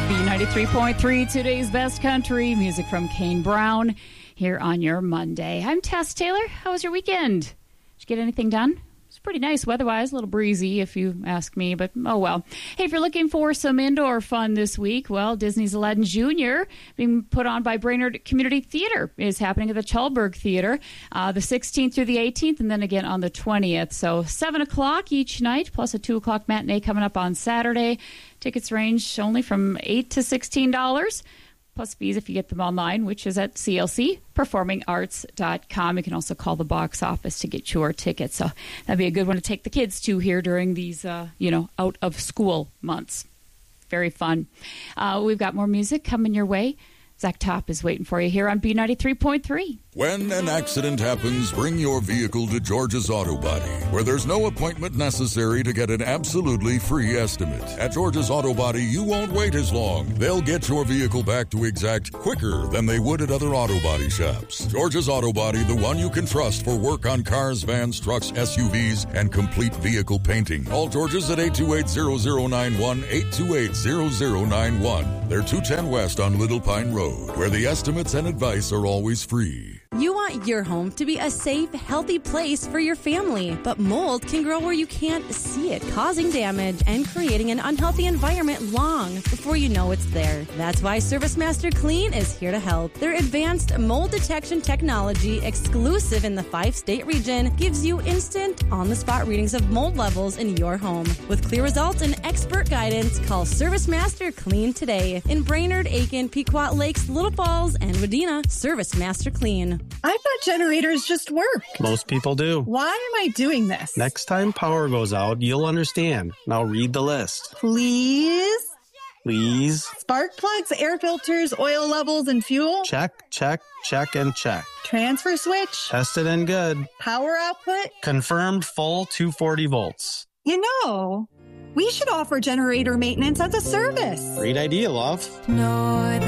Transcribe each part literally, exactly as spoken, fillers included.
B ninety-three point three, today's best country music from Kane Brown here on your Monday. I'm Tess Taylor. How was your weekend? Did you get anything done? It's pretty nice weather-wise, a little breezy if you ask me, but oh well. Hey, if you're looking for some indoor fun this week, well, Disney's Aladdin Junior being put on by Brainerd Community Theater is happening at the Chalberg Theater uh, the sixteenth through the eighteenth, and then again on the twentieth. So seven o'clock each night, plus a two o'clock matinee coming up on Saturday. Tickets range only from eight to sixteen dollars. Plus fees if you get them online, which is at c l c performing arts dot com. You can also call the box office to get your tickets. So that'd be a good one to take the kids to here during these, uh, you know, out-of-school months. Very fun. Uh, we've got more music coming your way. Zach Top is waiting for you here on B ninety-three point three. When an accident happens, bring your vehicle to George's Auto Body, where there's no appointment necessary to get an absolutely free estimate. At George's Auto Body, you won't wait as long. They'll get your vehicle back to exact quicker than they would at other auto body shops. George's Auto Body, the one you can trust for work on cars, vans, trucks, S U Vs, and complete vehicle painting. Call George's at eight two eight, zero zero nine one, eight two eight, zero zero nine one. They're two ten West on Little Pine Road, where the estimates and advice are always free. You want your home to be a safe, healthy place for your family, but mold can grow where you can't see it, causing damage and creating an unhealthy environment long before you know it's there. That's why ServiceMaster Clean is here to help. Their advanced mold detection technology, exclusive in the five-state region, gives you instant, on-the-spot readings of mold levels in your home. With clear results and expert guidance, call ServiceMaster Clean today in Brainerd, Aiken, Pequot Lakes, Little Falls, and Wadena. ServiceMaster Clean. I thought generators just work. Most people do. Why am I doing this? Next time power goes out, you'll understand. Now read the list. Please? Please? Spark plugs, air filters, oil levels, and fuel? Check, check, check, and check. Transfer switch? Tested and good. Power output? Confirmed full two hundred forty volts. You know, we should offer generator maintenance as a service. Great idea, love. Northern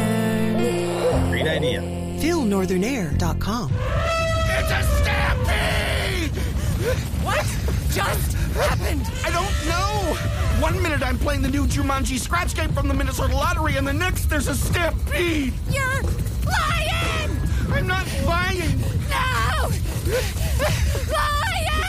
Air. Great idea. Feel northern air dot com. It's a stampede! What just happened? I don't know. One minute I'm playing the new Jumanji scratch game from the Minnesota Lottery, and the next there's a stampede. You're lying! I'm not lying. No! Lying!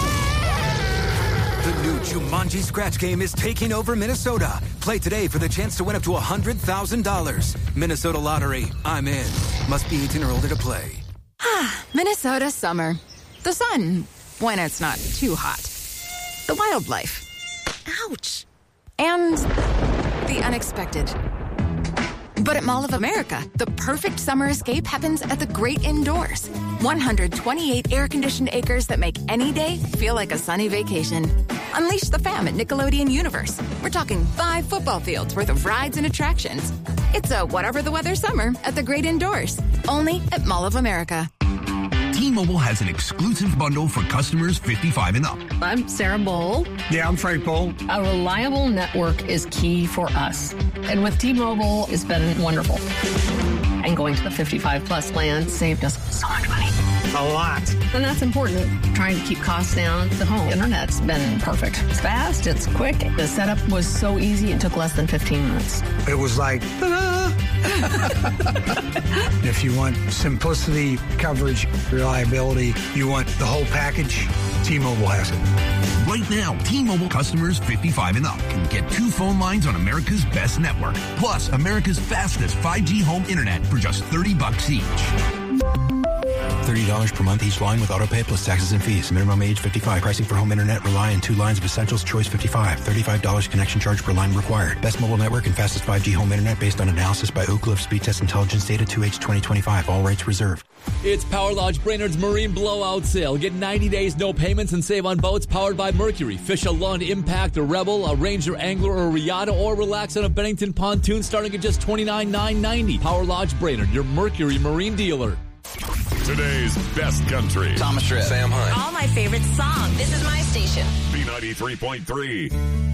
The new Jumanji scratch game is taking over Minnesota. Play today for the chance to win up to one hundred thousand dollars. Minnesota Lottery. I'm in. Must be eighteen or older to play. Minnesota summer. The sun, when it's not too hot. The wildlife. Ouch. And the unexpected. But at Mall of America, the perfect summer escape happens at the great indoors. one hundred twenty-eight air-conditioned acres that make any day feel like a sunny vacation. Unleash the fam at Nickelodeon Universe. We're talking five football fields worth of rides and attractions. It's a whatever the weather summer at the great indoors. Only at Mall of America. T-Mobile has an exclusive bundle for customers fifty-five and up. I'm Sarah Bowl. Yeah, I'm Frank Bowl. A reliable network is key for us. And with T-Mobile, it's been wonderful. And going to the fifty-five plus plan saved us so much money. A lot. And that's important. Trying to keep costs down. The home internet's been perfect. It's fast. It's quick. The setup was so easy. It took less than fifteen minutes. It was like, ta-da! If you want simplicity, coverage, reliability, you want the whole package, T-Mobile has it. Right now, T-Mobile customers fifty-five and up can get two phone lines on America's best network, plus America's fastest five G home internet for just thirty bucks each. thirty dollars per month each line with autopay plus taxes and fees. Minimum age fifty-five. Pricing for home internet rely on two lines of Essentials Choice fifty-five. thirty-five dollars connection charge per line required. Best mobile network and fastest five G home internet based on analysis by Oak Cliff Speed Test Intelligence Data two H twenty twenty-five. All rates reserved. It's Power Lodge Brainerd's Marine Blowout Sale. Get ninety days, no payments, and save on boats powered by Mercury. Fish a Lund, Impact, a Rebel, a Ranger, Angler, or a Riata, or relax on a Bennington pontoon starting at just twenty-nine thousand nine hundred ninety dollars. Power Lodge Brainerd, your Mercury Marine dealer. Today's best country. Thomas Tripp, Sam Hunt. All my favorite songs. This is my station. B ninety-three point three.